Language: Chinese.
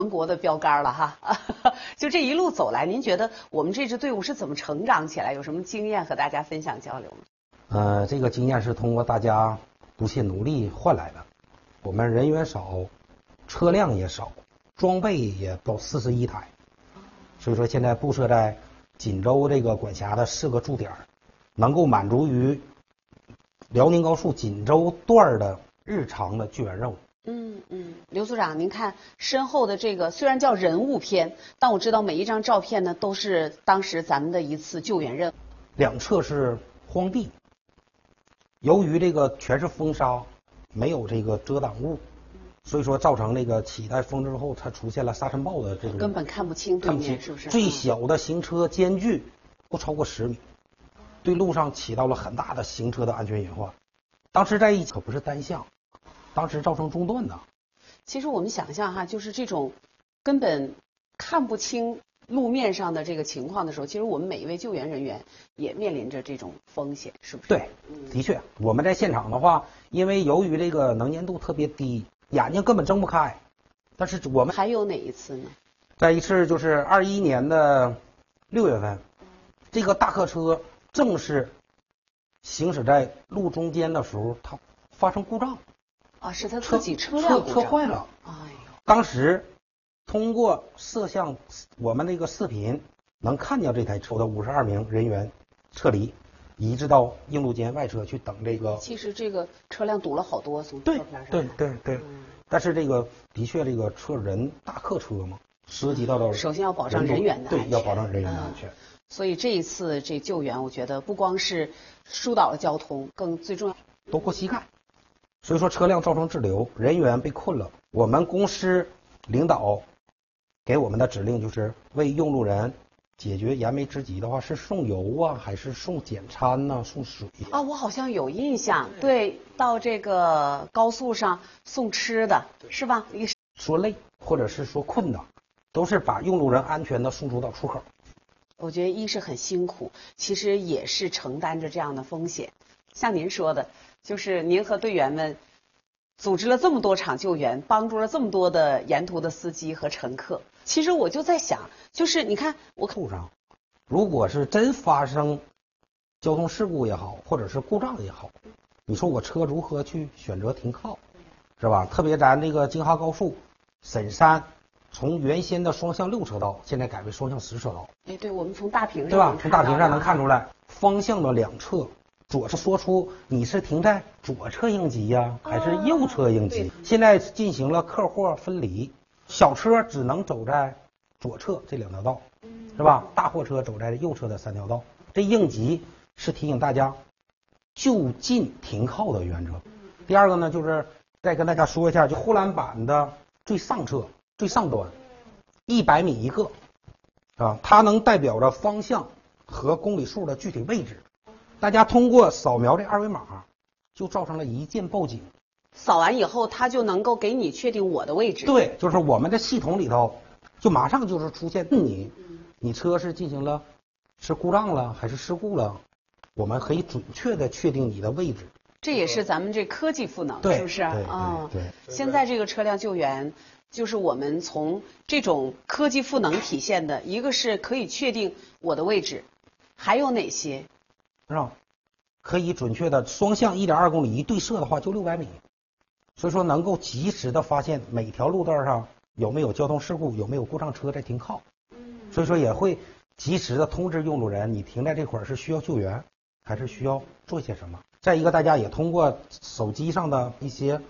全国的标杆了哈。就这一路走来，您觉得我们这支队伍是怎么成长起来？有什么经验和大家分享交流吗？ 这个经验是通过大家不懈努力换来的。我们人员少，车辆也少，装备也到41台，所以说现在布设在锦州这个管辖的4个驻点，能够满足于辽宁高速锦州段的日常的救援任务。 刘组长，您看身后的这个虽然叫人物片，但我知道每一张照片呢都是当时咱们的一次救援任务。 两侧是荒地，由于这个全是风沙，没有这个遮挡物，所以说造成那个起带风之后，它出现了沙尘暴的这种， 根本看不清对面是不是？ 最小的行车间距不超过10米，对路上起到了很大的行车的安全隐患。当时在一起可不是单向，当时造成中断的。 其实我们想象哈，就是这种根本看不清路面上的这个情况的时候，其实我们每一位救援人员也面临着这种风险，是不是？ 对，的确，我们在现场的话，因为由于这个能见度特别低，眼睛根本睁不开。但是我们还有哪一次呢？ 在一次就是21年的6月份，这个大客车正是行驶在路中间的时候，它发生故障。 是他自己车辆车坏了。 哎呦！ 当时通过摄像我们那个视频能看见这台车的52名人员撤离，移至到应路间外侧去等这个。 其实这个车辆堵了好多，从照片上。 对。但是这个的确这个车人大客车嘛，涉及到了首先要保障人员的安全。 对，要保障人员的安全。 所以这一次这救援，我觉得不光是疏导了交通，更最重要都过膝盖。所以说车辆造成滞留，人员被困了。我们公司领导给我们的指令就是为用路人解决燃眉之急的话，是送油啊，还是送简餐呢？送水啊？我好像有印象，对，到这个高速上送吃的是吧？ 说累或者是说困的，都是把用路人安全的送出到出口。 我觉得一是很辛苦，其实也是承担着这样的风险。像您说的，就是您和队员们组织了这么多场救援，帮助了这么多的沿途的司机和乘客。其实我就在想，就是你看路上，如果是真发生交通事故也好，或者是故障也好，你说我车如何去选择停靠，是吧？特别咱这个京哈高速沈山，从原先的双向6车道，现在改为双向10车道。 对，我们从大屏上对吧？从大屏上能看出来，方向的两侧。左是说出你是停在左侧应急呀，还是右侧应急？现在进行了客货分离，小车只能走在左侧这2条道，是吧？大货车走在右侧的3条道。这应急是提醒大家就近停靠的原则。第二个呢，就是再跟大家说一下，就护栏板的最上侧、最上端，100米一个，它能代表着方向和公里数的具体位置。大家通过扫描这2维码，就造成了一键报警。 扫完以后，它就能够给你确定我的位置。 对，就是我们的系统里头，就马上就是出现你车是进行了是故障了还是事故了，我们可以准确的确定你的位置。 这也是咱们这科技赋能，是不是？ 对。 现在这个车辆救援，就是我们从这种科技赋能体现的，一个是可以确定我的位置，还有哪些？ 可以准确的双向1.2公里一对射的话就600米，所以说能够及时的发现每条路段上有没有交通事故，有没有故障车在停靠，所以说也会及时的通知用路人你停在这块是需要救援还是需要做些什么。再一个，大家也通过手机上的一些